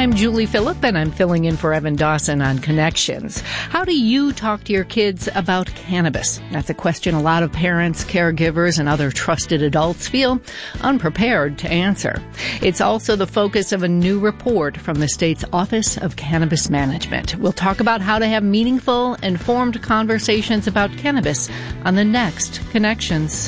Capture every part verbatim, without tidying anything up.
I'm Julie Phillip, and I'm filling in for Evan Dawson on Connections. How do you talk to your kids about cannabis? That's a question a lot of parents, caregivers, and other trusted adults feel unprepared to answer. It's also the focus of a new report from the state's Office of Cannabis Management. We'll talk about how to have meaningful, informed conversations about cannabis on the next Connections.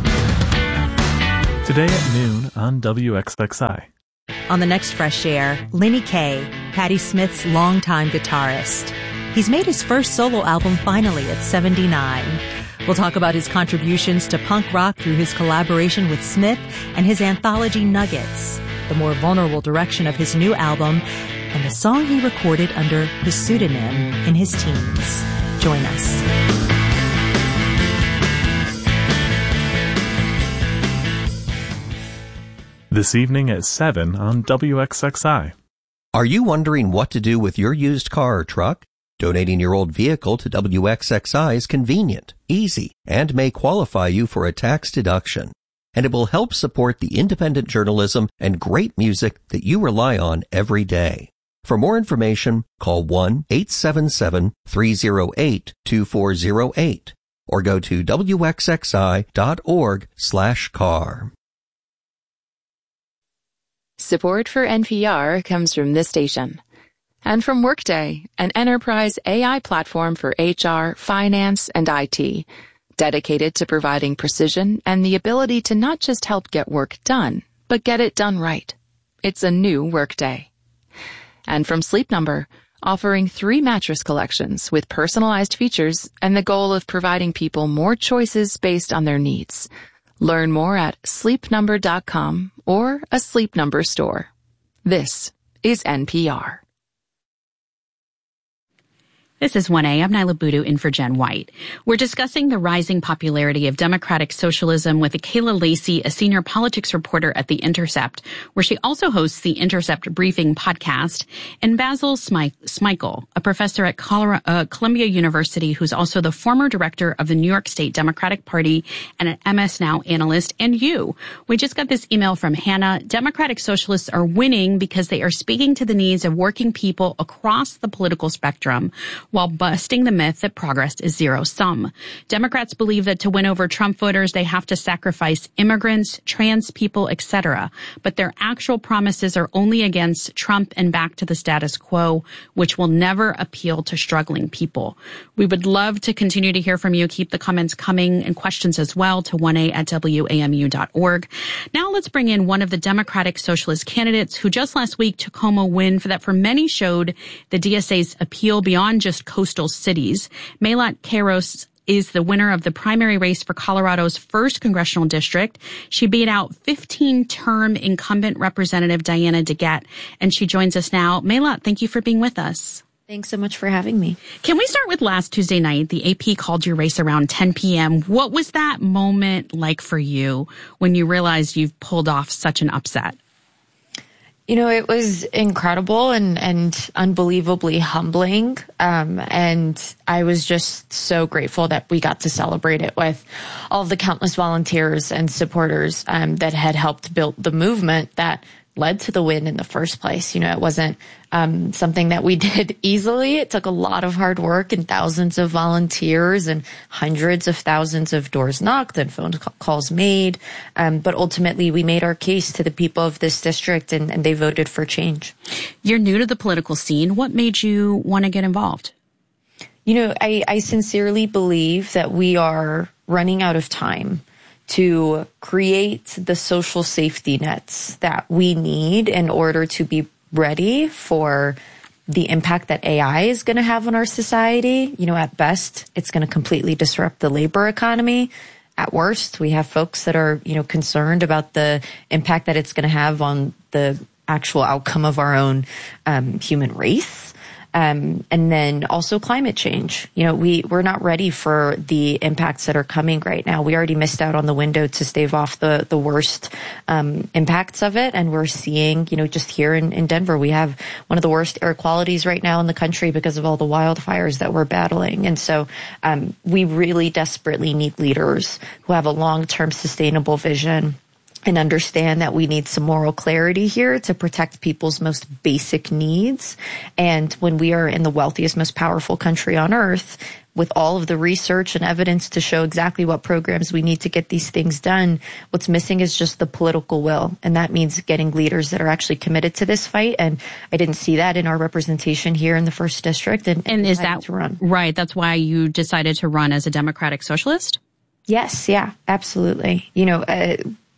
Today at noon on W X X I. On the next Fresh Air, Lenny Kaye, Patti Smith's longtime guitarist. He's made his first solo album finally at seventy-nine. We'll talk about his contributions to punk rock through his collaboration with Smith and his anthology Nuggets, the more vulnerable direction of his new album, and the song he recorded under his pseudonym in his teens. Join us. This evening at seven on W X X I. Are you wondering what to do with your used car or truck? Donating your old vehicle to W X X I is convenient, easy, and may qualify you for a tax deduction. And it will help support the independent journalism and great music that you rely on every day. For more information, call one eight seven seven, three oh eight, two four oh eight or go to W X X I dot org slash car. Support for N P R comes from this station and from Workday, an enterprise A I platform for H R, finance, and I T, dedicated to providing precision and the ability to not just help get work done, but get it done right. It's a new Workday. And from Sleep Number, offering three mattress collections with personalized features and the goal of providing people more choices based on their needs. Learn more at sleep number dot com or a Sleep Number store. This is N P R. This is one A. I'm Nyla Boodoo in for Jen White. We're discussing the rising popularity of democratic socialism with Kayla Lacey, a senior politics reporter at The Intercept, where she also hosts the Intercept Briefing podcast, and Basil Smikle, a professor at Colorado, uh, Columbia University who's also the former director of the New York State Democratic Party and an M S Now analyst, and you. We just got this email from Hannah. Democratic socialists are winning because they are speaking to the needs of working people across the political spectrum, while busting the myth that progress is zero-sum. Democrats believe that to win over Trump voters, they have to sacrifice immigrants, trans people, et cetera. But their actual promises are only against Trump and back to the status quo, which will never appeal to struggling people. We would love to continue to hear from you. Keep the comments coming and questions as well to one A at W A M U dot org. Now let's bring in one of the Democratic Socialist candidates who just last week took home a win for that for many showed the D S A's appeal beyond just coastal cities. Melat Kairos is the winner of the primary race for Colorado's first congressional district. She beat out fifteen-term incumbent Representative Diana DeGette, and she joins us now. Melat, thank you for being with us. Thanks so much for having me. Can we start with last Tuesday night? The A P called your race around ten p.m. What was that moment like for you when you realized you've pulled off such an upset? You know, it was incredible and, and unbelievably humbling. Um, and I was just so grateful that we got to celebrate it with all of the countless volunteers and supporters um, that had helped build the movement that led to the win in the first place. You know, it wasn't um, something that we did easily. It took a lot of hard work and thousands of volunteers and hundreds of thousands of doors knocked and phone calls made. Um, but ultimately, we made our case to the people of this district, and, and they voted for change. You're new to the political scene. What made you want to get involved? You know, I, I sincerely believe that we are running out of time to create the social safety nets that we need in order to be ready for the impact that A I is going to have on our society. You know, at best, it's going to completely disrupt the labor economy. At worst, we have folks that are, you know, concerned about the impact that it's going to have on the actual outcome of our own um, human race. Um, and then also climate change. You know, we, we're not ready for the impacts that are coming right now. We already missed out on the window to stave off the, the worst um, impacts of it. And we're seeing, you know, just here in, in Denver, we have one of the worst air qualities right now in the country because of all the wildfires that we're battling. And so um, we really desperately need leaders who have a long-term sustainable vision and understand that we need some moral clarity here to protect people's most basic needs. And when we are in the wealthiest, most powerful country on earth, with all of the research and evidence to show exactly what programs we need to get these things done, what's missing is just the political will. And that means getting leaders that are actually committed to this fight. And I didn't see that in our representation here in the first district. And, and is that to run. Right? That's why you decided to run as a Democratic Socialist? Yes. Yeah, absolutely. You know, uh,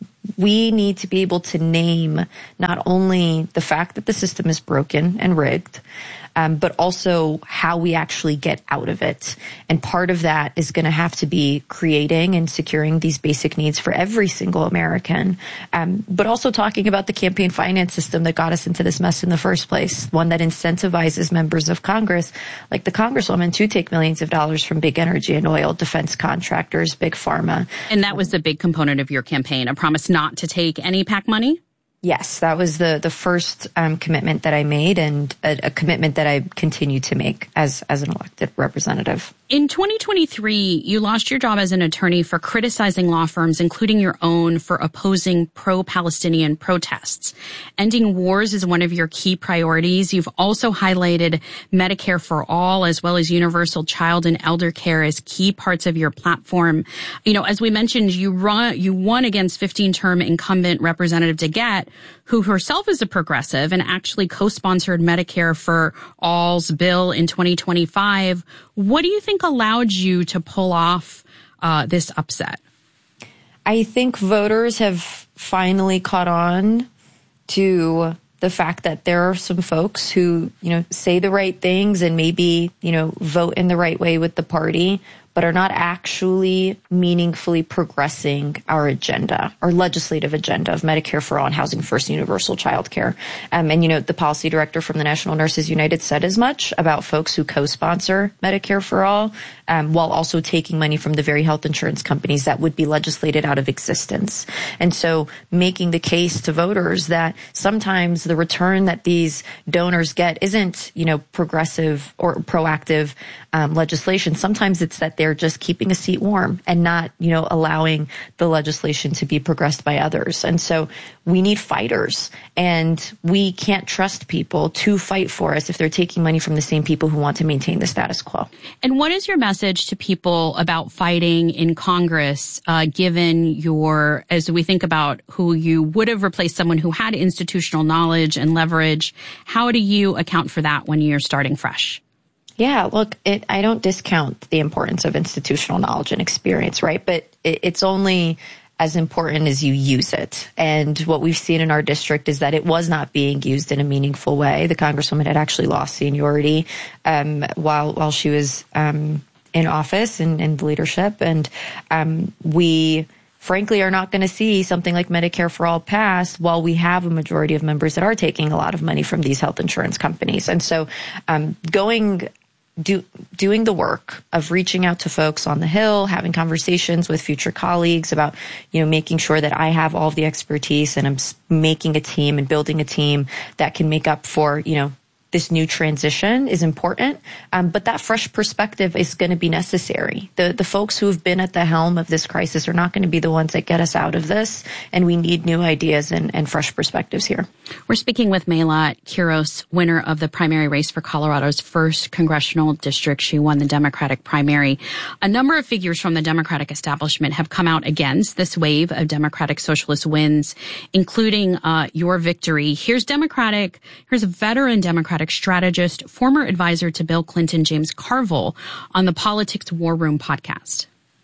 we need to be able to name not only the fact that the system is broken and rigged, um, but also how we actually get out of it. And part of that is going to have to be creating and securing these basic needs for every single American, um, but also talking about the campaign finance system that got us into this mess in the first place, one that incentivizes members of Congress, like the Congresswoman, to take millions of dollars from big energy and oil, defense contractors, big pharma. And that was the big component of your campaign, a promise not to take any PAC money? Yes, that was the the first um, commitment that I made, and a, a commitment that I continue to make as as an elected representative. In twenty twenty-three, you lost your job as an attorney for criticizing law firms, including your own, for opposing pro-Palestinian protests. Ending wars is one of your key priorities. You've also highlighted Medicare for all, as well as universal child and elder care, as key parts of your platform. You know, as we mentioned, you run, you won against fifteen-term incumbent Representative DeGette, who herself is a progressive and actually co-sponsored Medicare for All's bill in twenty twenty-five. What do you think allowed you to pull off uh, this upset? I think voters have finally caught on to the fact that there are some folks who, you know, say the right things and maybe, you know, vote in the right way with the party, but are not actually meaningfully progressing our agenda, our legislative agenda of Medicare for all and Housing First, universal child care. Um, and, you know, the policy director from the National Nurses United said as much about folks who co-sponsor Medicare for all, um, while also taking money from the very health insurance companies that would be legislated out of existence. And so making the case to voters that sometimes the return that these donors get isn't, you know, progressive or proactive um, legislation. Sometimes it's that they're just keeping a seat warm and not, you know, allowing the legislation to be progressed by others. And so we need fighters, and we can't trust people to fight for us if they're taking money from the same people who want to maintain the status quo. And what is your message to people about fighting in Congress, uh, given your, as we think about who you would have replaced someone who had institutional knowledge and leverage, how do you account for that when you're starting fresh? Yeah, look, it, I don't discount the importance of institutional knowledge and experience, right? But it, it's only as important as you use it. And what we've seen in our district is that it was not being used in a meaningful way. The Congresswoman had actually lost seniority um, while while she was um, in office and in leadership. And um, we frankly are not going to see something like Medicare for all pass while we have a majority of members that are taking a lot of money from these health insurance companies. And so um, going Do, doing the work of reaching out to folks on the Hill, having conversations with future colleagues about, you know, making sure that I have all of the expertise and I'm making a team and building a team that can make up for, you know, this new transition is important. Um, but that fresh perspective is going to be necessary. The the folks who have been at the helm of this crisis are not going to be the ones that get us out of this. And we need new ideas and, and fresh perspectives here. We're speaking with Melat Quiros, winner of the primary race for Colorado's first congressional district. She won the Democratic primary. A number of figures from the Democratic establishment have come out against this wave of Democratic Socialist wins, including uh, your victory. Here's Democratic, here's a veteran Democratic strategist, former advisor to Bill Clinton, James Carville, on the Politics War Room podcast.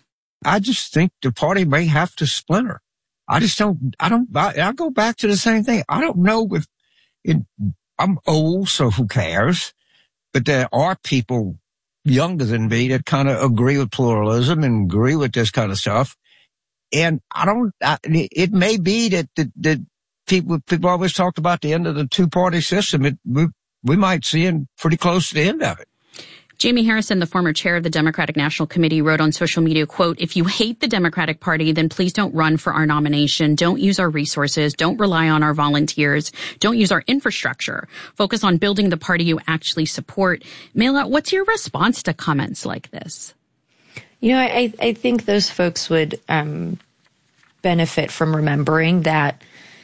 I just think the party may have to splinter. I just don't, I don't, I, I go back to the same thing. I don't know if it, I'm old, so who cares? But there are people younger than me that kind of agree with pluralism and agree with this kind of stuff. And I don't, I, it may be that, that, that people, people always talked about the end of the two party system. It, we, we might see it pretty close to the end of it. Jamie Harrison, the former chair of the Democratic National Committee, wrote on social media, quote, "If you hate the Democratic Party, then please don't run for our nomination. Don't use our resources. Don't rely on our volunteers. Don't use our infrastructure. Focus on building the party you actually support." Melat, what's your response to comments like this? You know, I, I think those folks would um, benefit from remembering that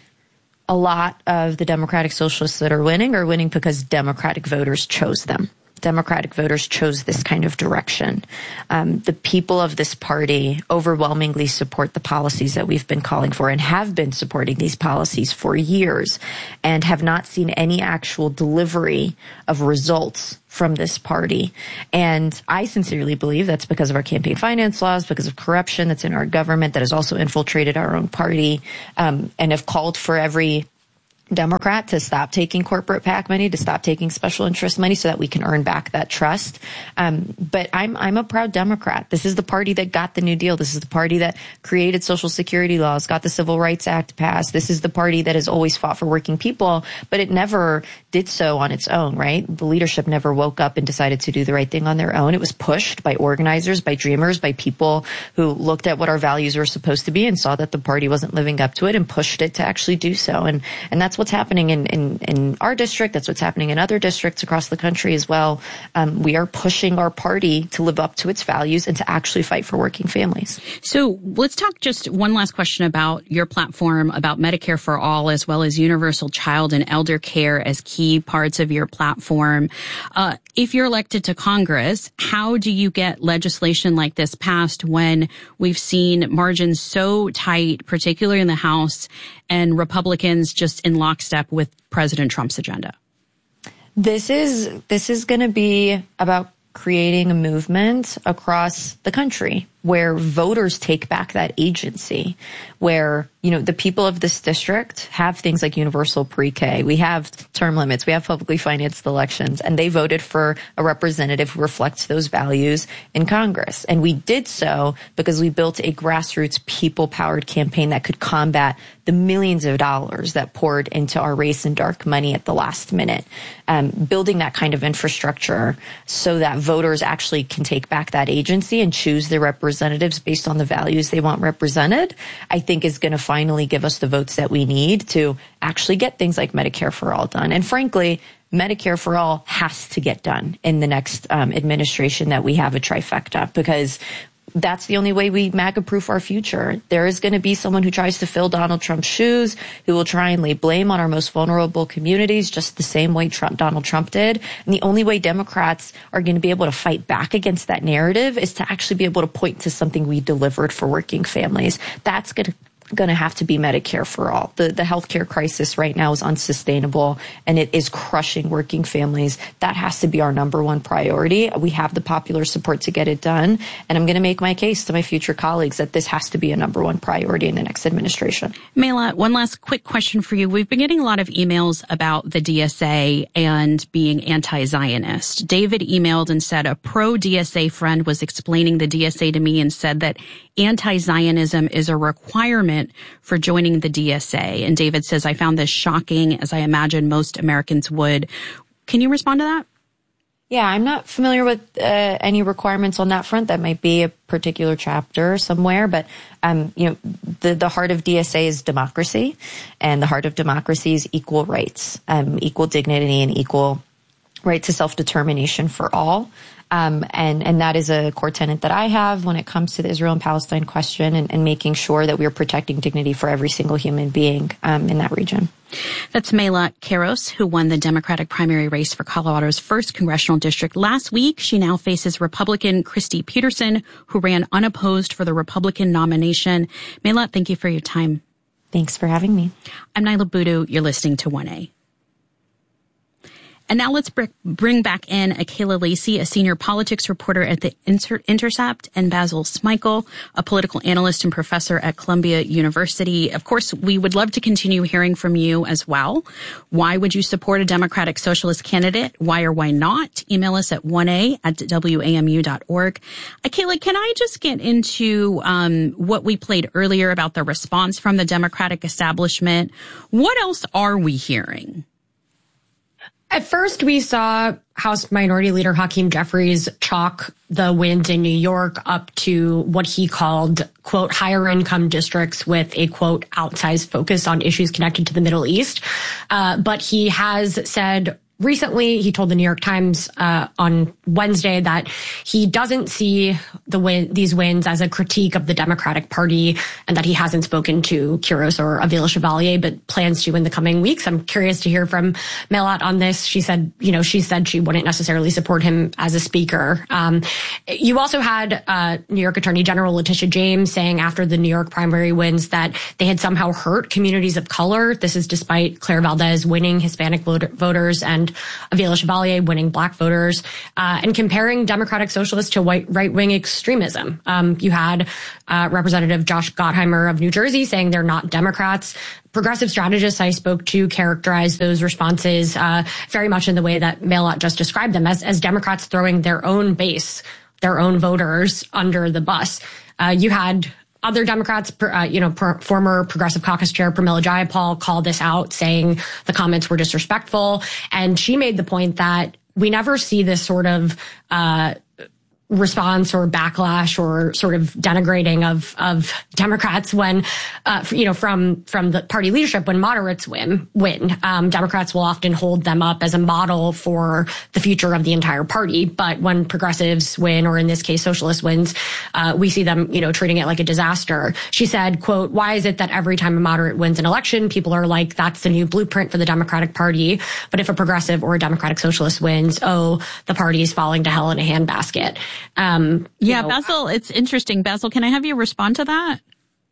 a lot of the Democratic Socialists that are winning are winning because Democratic voters chose them. Democratic voters chose this kind of direction. Um, the people of this party overwhelmingly support the policies that we've been calling for and have been supporting these policies for years and have not seen any actual delivery of results from this party. And I sincerely believe that's because of our campaign finance laws, because of corruption that's in our government that has also infiltrated our own party, um, and have called for every Democrat to stop taking corporate PAC money, to stop taking special interest money so that we can earn back that trust. Um, but I'm, I'm a proud Democrat. This is the party that got the New Deal. This is the party that created Social Security laws, got the Civil Rights Act passed. This is the party that has always fought for working people, but it never did so on its own, right? The leadership never woke up and decided to do the right thing on their own. It was pushed by organizers, by dreamers, by people who looked at what our values were supposed to be and saw that the party wasn't living up to it and pushed it to actually do so. And, and that's what's happening in, in, in our district. That's what's happening in other districts across the country as well. Um, we are pushing our party to live up to its values and to actually fight for working families. So let's talk just one last question about your platform, about Medicare for All, as well as universal child and elder care as key parts of your platform. Uh, if you're elected to Congress, how do you get legislation like this passed when we've seen margins so tight, particularly in the House, and Republicans just in lockstep with President Trump's agenda? This is this is going to be about creating a movement across the country where voters take back that agency, where, you know, the people of this district have things like universal pre-K. We have term limits. We have publicly financed elections, and they voted for a representative who reflects those values in Congress. And we did so because we built a grassroots people-powered campaign that could combat the millions of dollars that poured into our race and dark money at the last minute. Um, building that kind of infrastructure so that voters actually can take back that agency and choose their representatives representatives based on the values they want represented, I think is going to finally give us the votes that we need to actually get things like Medicare for All done. And frankly, Medicare for All has to get done in the next um, administration that we have a trifecta, because that's the only way we MAGA-proof our future. There is going to be someone who tries to fill Donald Trump's shoes, who will try and lay blame on our most vulnerable communities just the same way Trump, Donald Trump did. And the only way Democrats are going to be able to fight back against that narrative is to actually be able to point to something we delivered for working families. That's going to going to have to be Medicare for All. The the healthcare crisis right now is unsustainable, and it is crushing working families. That has to be our number one priority. We have the popular support to get it done, and I'm going to make my case to my future colleagues that this has to be a number one priority in the next administration. Mela, one last quick question for you. We've been getting a lot of emails about the D S A and being anti-Zionist. David emailed and said a pro-D S A friend was explaining the D S A to me and said that anti-Zionism is a requirement for joining the D S A. And David says, I found this shocking, as I imagine most Americans would. Can you respond to that? Yeah, I'm not familiar with uh, any requirements on that front. That might be a particular chapter somewhere, but um, you know, the the heart of D S A is democracy, and the heart of democracy is equal rights, um, equal dignity, and equal right to self-determination for all. Um, and, and that is a core tenet that I have when it comes to the Israel and Palestine question, and, and making sure that we are protecting dignity for every single human being um, in that region. That's Mela Karos, who won the Democratic primary race for Colorado's first congressional district last week. She now faces Republican Christy Peterson, who ran unopposed for the Republican nomination. Mela, thank you for your time. Thanks for having me. I'm Naila Boodoo. You're listening to one A. And now let's bring back in Akayla Lacey, a senior politics reporter at the Inter- Intercept, and Basil Smikle, a political analyst and professor at Columbia University. Of course, we would love to continue hearing from you as well. Why would you support a Democratic Socialist candidate? Why or why not? Email us at one a at w a m u dot org. Akayla, can I just get into um, what we played earlier about the response from the Democratic establishment? What else are we hearing? At first, we saw House Minority Leader Hakeem Jeffries chalk the wins in New York up to what he called, quote, higher income districts with a, quote, outsized focus on issues connected to the Middle East. Uh, but he has said recently. He told the New York Times uh, on Wednesday that he doesn't see the win- these wins as a critique of the Democratic Party, and that he hasn't spoken to Quiros or Avila Chevalier, but plans to in the coming weeks. I'm curious to hear from Melat on this. She said, you know, she said she wouldn't necessarily support him as a speaker. Um, you also had uh, New York Attorney General Letitia James saying after the New York primary wins that they had somehow hurt communities of color. This is despite Claire Valdez winning Hispanic voter- voters and Avila Chevalier winning black voters, uh, and comparing Democratic Socialists to white right-wing extremism. Um, you had uh, Representative Josh Gottheimer of New Jersey saying they're not Democrats. Progressive strategists I spoke to characterized those responses uh, very much in the way that Melat just described them, as, as Democrats throwing their own base, their own voters under the bus. Uh, you had other Democrats, uh, you know, per, former Progressive Caucus Chair Pramila Jayapal called this out, saying the comments were disrespectful. And she made the point that we never see this sort of uh response or backlash or sort of denigrating of of Democrats when, uh, you know, from from the party leadership when moderates win. win. Um, Democrats will often hold them up as a model for the future of the entire party. But when progressives win, or in this case, socialist wins, uh, we see them, you know, treating it like a disaster. She said, quote, "Why is it that every time a moderate wins an election, people are like, that's the new blueprint for the Democratic Party. But if a progressive or a Democratic Socialist wins, oh, the party is falling to hell in a handbasket." Um, yeah, know, Basil, it's interesting. Basil, can I have you respond to that?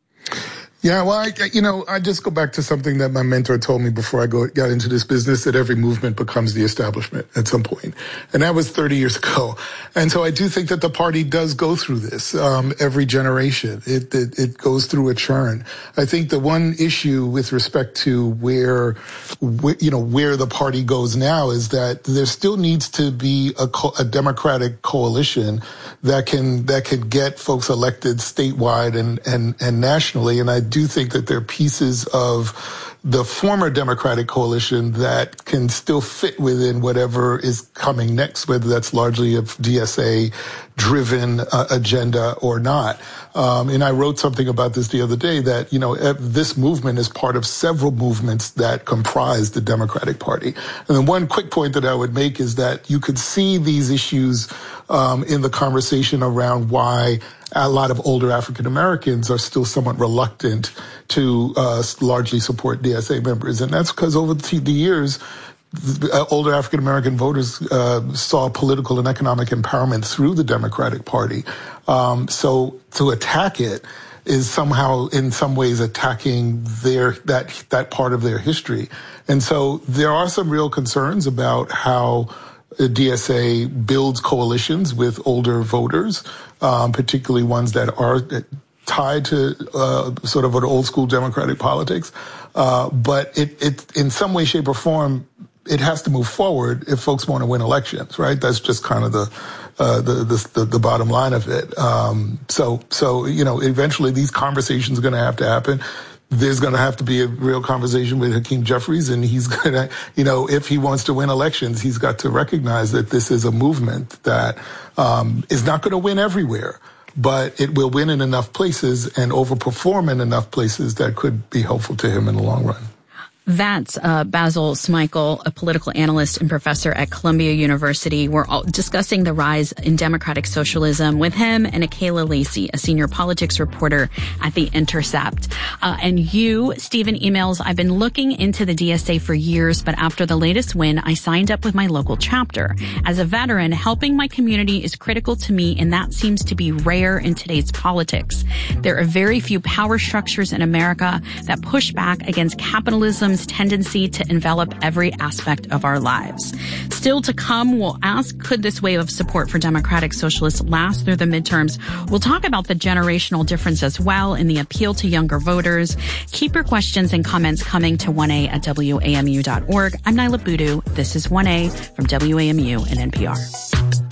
Yeah, well, I, you know, I just go back to something that my mentor told me before I go, got into this business, that every movement becomes the establishment at some point. And that was thirty years ago. And so I do think that the party does go through this, um, every generation. It, it, it goes through a churn. I think the one issue with respect to where, wh- you know, where the party goes now is that there still needs to be a, co- a Democratic coalition that can, that can get folks elected statewide and, and, and nationally. And I do think that there are pieces of the former Democratic coalition that can still fit within whatever is coming next, whether that's largely a D S A-driven uh, agenda or not. Um, and I wrote something about this the other day that, you know, this movement is part of several movements that comprise the Democratic Party. And then one quick point that I would make is that you could see these issues um, in the conversation around why a lot of older African Americans are still somewhat reluctant to uh, largely support D S A members. And that's because over the years, older African American voters uh, saw political and economic empowerment through the Democratic Party. Um, so to attack it is somehow, in some ways, attacking their that that part of their history. And so there are some real concerns about how D S A builds coalitions with older voters, um, particularly ones that are tied to uh, sort of an old school Democratic politics. Uh, but it, it, in some way, shape, or form, it has to move forward if folks want to win elections, right? That's just kind of the uh, the, the the bottom line of it. Um, so so you know, eventually these conversations are going to have to happen. There's going to have to be a real conversation with Hakeem Jeffries, and he's going to, you know, if he wants to win elections, he's got to recognize that this is a movement that um, is not going to win everywhere, but it will win in enough places and overperform in enough places that could be helpful to him in the long run. That's uh, Basil Smikle, a political analyst and professor at Columbia University. We're all discussing the rise in democratic socialism with him and Akayla Lacey, a senior politics reporter at The Intercept. Uh, and you, Stephen, emails, I've been looking into the D S A for years, but after the latest win, I signed up with my local chapter. As a veteran, helping my community is critical to me, and that seems to be rare in today's politics. There are very few power structures in America that push back against capitalism's tendency to envelop every aspect of our lives. Still to come, we'll ask, could this wave of support for democratic socialists last through the midterms? We'll talk about the generational difference as well in the appeal to younger voters. Keep your questions and comments coming to one A at W A M U dot org. I'm Nyla Boodoo. This is one A from W A M U and N P R.